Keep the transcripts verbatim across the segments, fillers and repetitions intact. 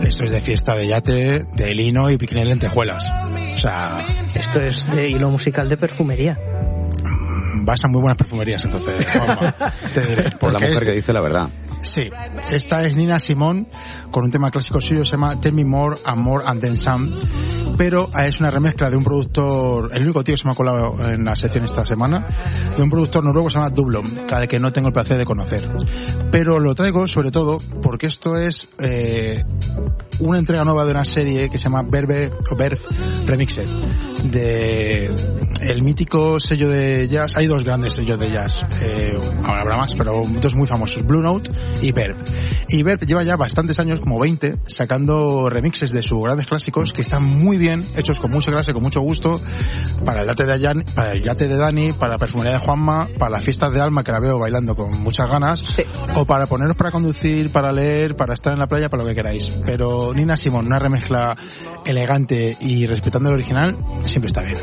Esto es de fiesta de yate, de lino y bikini de lentejuelas. O sea... Esto es de hilo musical de perfumería. Vas a muy buenas perfumerías, entonces, Juanma, te diré. Por la mujer es... que dice la verdad. Sí, esta es Nina Simone con un tema clásico suyo, se llama Tell Me More, Amor and Then Some, pero es una remezcla de un productor, el único tío que se me ha colado en la sección esta semana, de un productor noruego que se llama Dublon, al que no tengo el placer de conocer. Pero lo traigo sobre todo porque esto es eh, una entrega nueva de una serie que se llama Verve o Verve Remixed, de el mítico sello de jazz. Hay dos grandes sellos de jazz, eh, ahora habrá más, pero dos muy famosos, Blue Note y Verve. Y Verve lleva ya bastantes años, como veinte, sacando remixes de sus grandes clásicos que están muy bien hechos, con mucha clase, con mucho gusto, para el yate de Dani, para el yate de Dani, para la perfumería de Juanma, para las fiestas de Alma, que la veo bailando con muchas ganas, sí. O para poneros para conducir, para leer, para estar en la playa, para lo que queráis. Pero Nina Simone, una remezcla elegante y respetando el original, siempre está bien.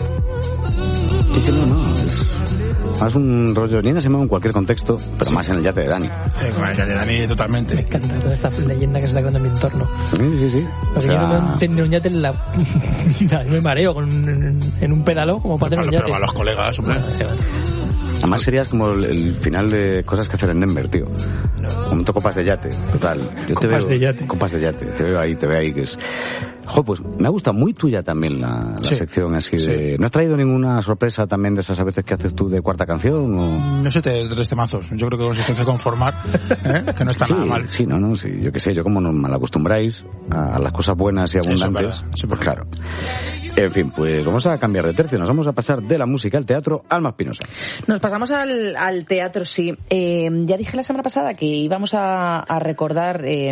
Sí, sí, no, no, es más un rollo Nina Simone en cualquier contexto, pero sí. Más en el yate de Dani. Eh, con el yate de Dani, totalmente. Me encanta toda esta leyenda que se está creando en mi entorno. Sí, sí, sí. O sea, yo no tengo un yate en la vida, me mareo con, en, en un pedalo como para tener un yate. Pero a los colegas, hombre. Además serías como el, el final de Cosas que hacer en Denver, tío. Momento copas de yate, total. Yo copas te veo, de yate. Copas de yate, te veo ahí, te veo ahí que es... Jo, pues me ha gustado muy tuya también la, la sí, sección así de... Sí. ¿No has traído ninguna sorpresa también de esas a veces que haces tú de cuarta canción? O... No sé, te tres temazos. Yo creo que os tengo que conformar, ¿eh? Que no está sí, nada mal. Sí, no, no, sí. Yo qué sé, yo como nos malacostumbráis a, a las cosas buenas y abundantes. Sí, sí, pues claro. En fin, pues vamos a cambiar de tercio. Nos vamos a pasar de la música al teatro. Alma Espinosa. Nos pasamos al, al teatro, sí. Eh, ya dije la semana pasada que íbamos a, a recordar, eh,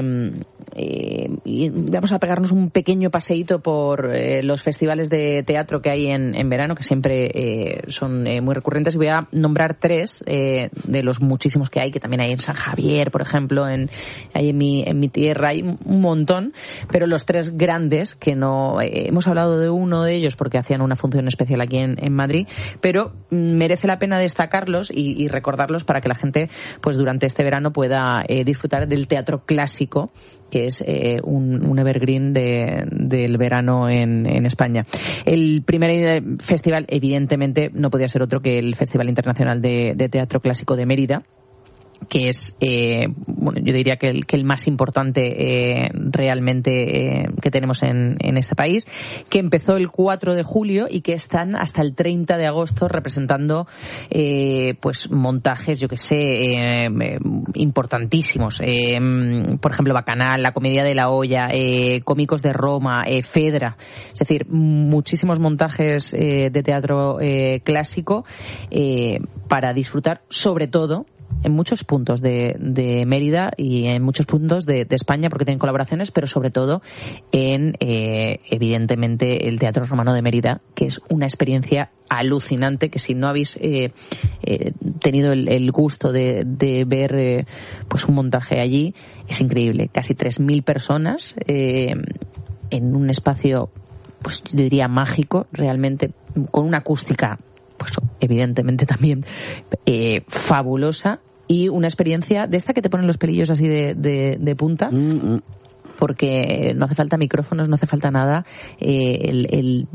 eh, íbamos a pegarnos un pequeño paseíto por eh, los festivales de teatro que hay en, en verano, que siempre eh, son eh, muy recurrentes. Y voy a nombrar tres eh, de los muchísimos que hay, que también hay en San Javier, por ejemplo, en, hay en mi, en mi tierra, hay un montón, pero los tres grandes, que no eh, hemos hablado de uno de ellos porque hacían una función especial aquí en, en Madrid, pero merece la pena destacarlos y, y recordarlos para que la gente, pues durante este verano pueda eh, disfrutar del teatro clásico, que es eh, un, un evergreen de, del verano en, en España. El primer festival, evidentemente, no podía ser otro que el Festival Internacional de, de Teatro Clásico de Mérida, que es, eh, bueno, yo diría que el, que el más importante eh, realmente eh, que tenemos en, en este país, que empezó el cuatro de julio y que están hasta el treinta de agosto representando eh, pues montajes, yo que sé, eh, eh, importantísimos. Eh, por ejemplo, Bacanal, La Comedia de la Olla, eh, Cómicos de Roma, eh, Fedra. Es decir, muchísimos montajes eh, de teatro eh, clásico eh, para disfrutar, sobre todo en muchos puntos de, de Mérida y en muchos puntos de, de España, porque tienen colaboraciones, pero sobre todo en, eh, evidentemente, el Teatro Romano de Mérida, que es una experiencia alucinante, que si no habéis eh, eh, tenido el, el gusto de, de ver eh, pues un montaje allí, es increíble. Casi tres mil personas eh, en un espacio, pues yo diría mágico, realmente, con una acústica pues evidentemente también eh, fabulosa, y una experiencia de esta que te ponen los pelillos así de, de, de punta, mm-hmm. porque no hace falta micrófonos, no hace falta nada, eh, el, el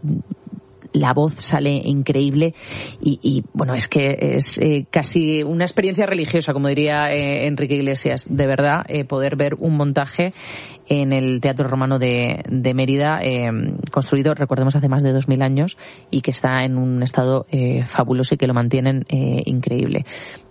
la voz sale increíble y, y bueno, es que es eh, casi una experiencia religiosa, como diría eh, Enrique Iglesias, de verdad, eh, poder ver un montaje en el Teatro Romano de, de Mérida, eh, construido, recordemos, hace más de dos mil años, y que está en un estado eh, fabuloso y que lo mantienen eh, increíble.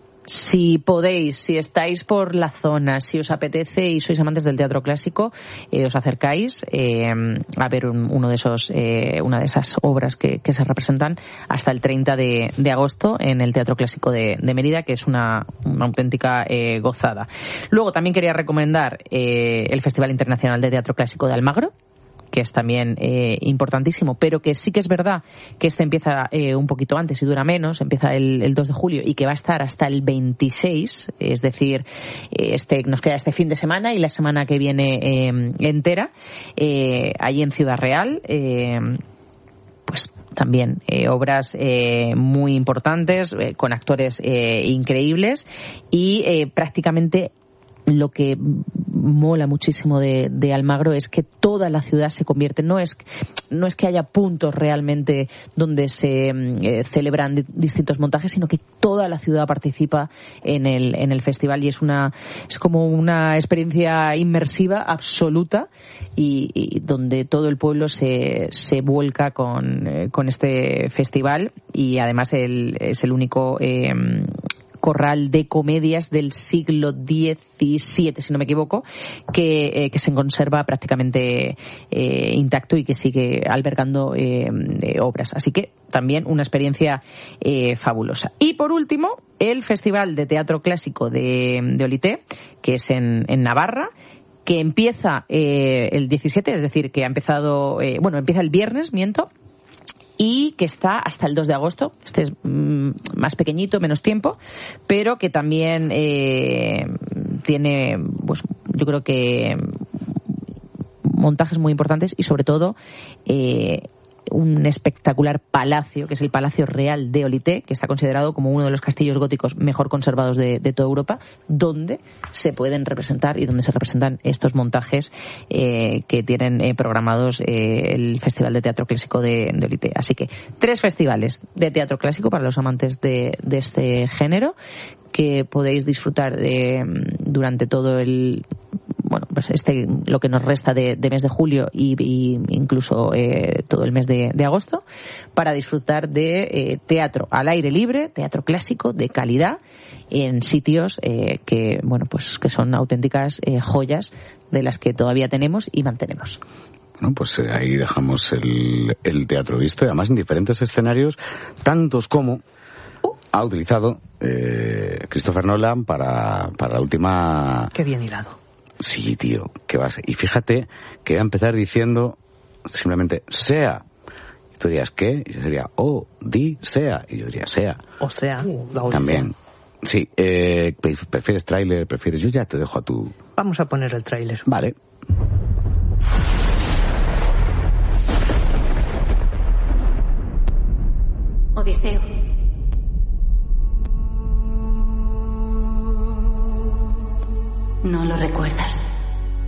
Si podéis, si estáis por la zona, si os apetece y sois amantes del teatro clásico, eh, os acercáis eh, a ver un, uno de esos, eh, una de esas obras que, que se representan hasta el treinta de agosto en el Teatro Clásico de, de Mérida, que es una, una auténtica eh, gozada. Luego también quería recomendar eh, el Festival Internacional de Teatro Clásico de Almagro, que es también eh, importantísimo, pero que sí que es verdad que este empieza eh, un poquito antes y dura menos, empieza el, el dos de julio y que va a estar hasta el veintiséis, es decir, este nos queda este fin de semana y la semana que viene eh, entera, eh, allí en Ciudad Real, eh, pues también eh, obras eh, muy importantes, eh, con actores eh, increíbles y eh, prácticamente lo que mola muchísimo de, de Almagro es que toda la ciudad se convierte, no es, no es que haya puntos realmente donde se eh, celebran di- distintos montajes, sino que toda la ciudad participa en el, en el festival, y es una, es como una experiencia inmersiva absoluta, y, y donde todo el pueblo se, se vuelca con, eh, con este festival, y además el, es el único eh, corral de comedias del siglo diecisiete, si no me equivoco, que, eh, que se conserva prácticamente eh, intacto y que sigue albergando eh, eh, obras. Así que también una experiencia eh, fabulosa. Y por último, el Festival de Teatro Clásico de, de Olité, que es en, en Navarra, que empieza eh, el diecisiete, es decir, que ha empezado, eh, bueno, empieza el viernes, miento, y que está hasta el dos de agosto. Este es mm, más pequeñito, menos tiempo, pero que también eh, tiene, pues yo creo que montajes muy importantes, y sobre todo eh, un espectacular palacio, que es el Palacio Real de Olité, que está considerado como uno de los castillos góticos mejor conservados de, de toda Europa, donde se pueden representar y donde se representan estos montajes eh, que tienen eh, programados eh, el Festival de Teatro Clásico de, de Olité. Así que tres festivales de teatro clásico para los amantes de, de este género, que podéis disfrutar de, durante todo el bueno, pues este, lo que nos resta de, de mes de julio y, y incluso eh, todo el mes de, de agosto, para disfrutar de eh, teatro al aire libre, teatro clásico de calidad, en sitios eh, que, bueno, pues que son auténticas eh, joyas de las que todavía tenemos y mantenemos. Bueno, pues eh, ahí dejamos el, el teatro visto, y además en diferentes escenarios, tantos como uh. ha utilizado eh, Christopher Nolan para, para la última... Qué bien hilado. Sí, tío, qué base. Y fíjate que va a empezar diciendo simplemente sea. Y tú dirías, ¿qué? Y yo diría, oh, di, sea. Y yo diría, sea. O sea, la Odisea. También. Sí, eh, ¿prefieres tráiler? ¿Prefieres? Yo ya te dejo a tu... Vamos a poner el tráiler. Vale. Odiseo. ¿No lo recuerdas?